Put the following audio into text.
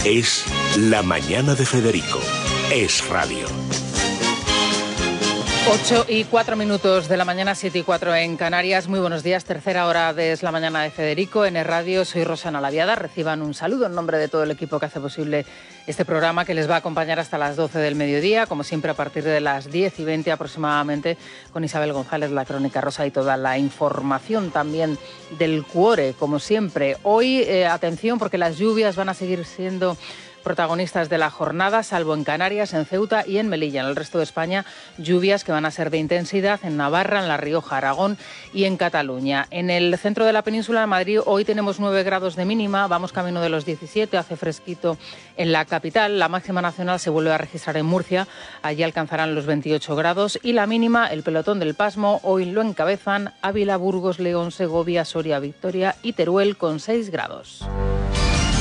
Es La Mañana de Federico. Es radio. 8:04 de la mañana, 7:04 en Canarias. Muy buenos días, tercera hora de Es la Mañana de Federico. En el radio soy Rosana Laviada. Reciban un saludo en nombre de todo el equipo que hace posible este programa, que les va a acompañar hasta las 12 del mediodía, como siempre a partir de las 10:20 aproximadamente, con Isabel González, la Crónica Rosa y toda la información también del Cuore, como siempre. Hoy, atención, porque las lluvias van a seguir siendo protagonistas de la jornada, salvo en Canarias, en Ceuta y en Melilla. En el resto de España, lluvias que van a ser de intensidad en Navarra, en La Rioja, Aragón y en Cataluña. En el centro de la península de Madrid hoy tenemos 9 grados de mínima, vamos camino de los 17, hace fresquito en la capital. La máxima nacional se vuelve a registrar en Murcia, allí alcanzarán los 28 grados y la mínima, el pelotón del pasmo, hoy lo encabezan Ávila, Burgos, León, Segovia, Soria, Vitoria y Teruel con 6 grados.